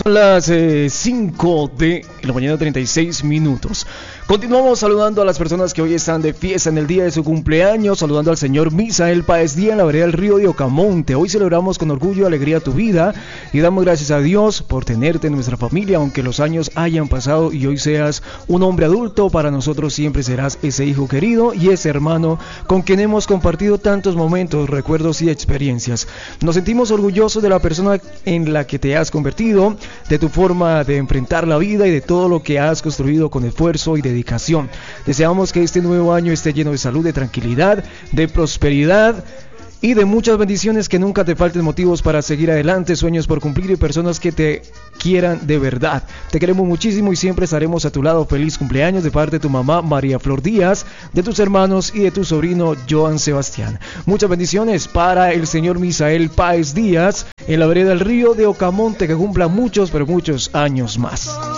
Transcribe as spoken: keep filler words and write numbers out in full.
Son las eh, cinco de la mañana, treinta y seis minutos. Continuamos saludando a las personas que hoy están de fiesta en el día de su cumpleaños, saludando al señor Misael Páez Díaz en la vereda del Río de Ocamonte. Hoy celebramos con orgullo y alegría tu vida y damos gracias a Dios por tenerte en nuestra familia, aunque los años hayan pasado y hoy seas un hombre adulto. Para nosotros siempre serás ese hijo querido y ese hermano con quien hemos compartido tantos momentos, recuerdos y experiencias. Nos sentimos orgullosos de la persona en la que te has convertido, de tu forma de enfrentar la vida y de todo lo que has construido con esfuerzo y dedicación. Deseamos que este nuevo año esté lleno de salud, de tranquilidad, de prosperidad y de muchas bendiciones, que nunca te falten motivos para seguir adelante, sueños por cumplir y personas que te quieran de verdad. Te queremos muchísimo y siempre estaremos a tu lado. Feliz cumpleaños de parte de tu mamá María Flor Díaz, de tus hermanos y de tu sobrino Joan Sebastián. Muchas bendiciones para el señor Misael Páez Díaz en la vereda del Río de Ocamonte, que cumpla muchos pero muchos años más.